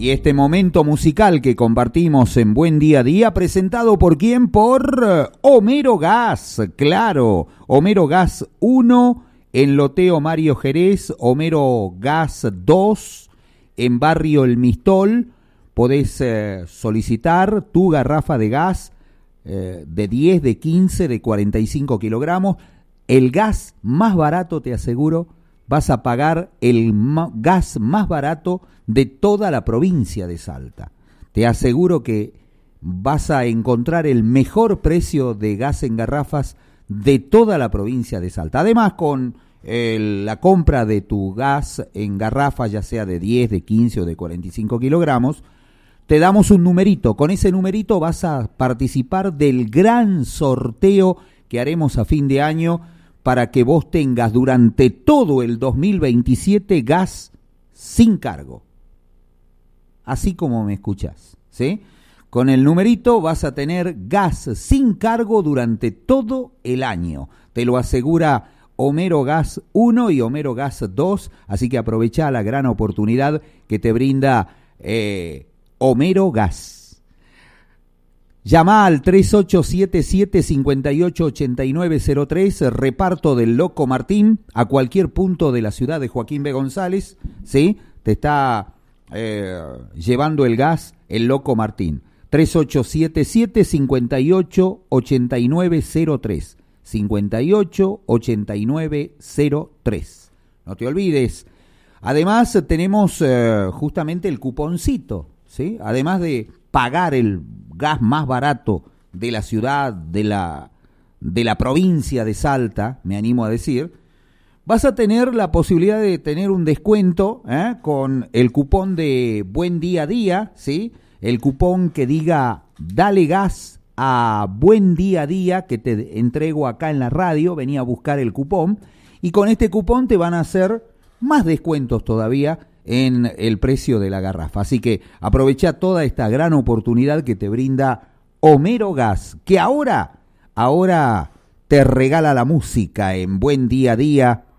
Y este momento musical que compartimos en Buen Día a Día, presentado por quién, por Homero Gas, claro, Homero Gas 1 en Loteo Mario Jerez, Homero Gas 2 en Barrio El Mistol. Podés solicitar tu garrafa de gas de 10, de 15, de 45 kilogramos. El gas más barato, te aseguro, vas a pagar el gas más barato de toda la provincia de Salta. Te aseguro que vas a encontrar el mejor precio de gas en garrafas de toda la provincia de Salta. Además, con la compra de tu gas en garrafas, ya sea de 10, de 15 o de 45 kilogramos, te damos un numerito. Con ese numerito vas a participar del gran sorteo que haremos a fin de año para que vos tengas durante todo el 2027 gas sin cargo. Así como me escuchás, ¿sí? Con el numerito vas a tener gas sin cargo durante todo el año. Te lo asegura Homero Gas 1 y Homero Gas 2, así que aprovecha la gran oportunidad que te brinda Homero Gas. Llama al 3877-588903, reparto del Loco Martín, a cualquier punto de la ciudad de Joaquín B. González, ¿sí? Te está llevando el gas el Loco Martín. 3877-588903, 588903. No te olvides. Además tenemos justamente el cuponcito, ¿sí? Además de pagar el gas más barato de la ciudad, de la provincia de Salta, me animo a decir, vas a tener la posibilidad de tener un descuento con el cupón de Buen Día a Día, ¿sí? El cupón que diga dale gas a Buen Día a Día, que te entrego acá en la radio, venía a buscar el cupón, y con este cupón te van a hacer más descuentos todavía en el precio de la garrafa. Así que aprovecha toda esta gran oportunidad que te brinda Homero Gas, que ahora te regala la música en Buen Día a Día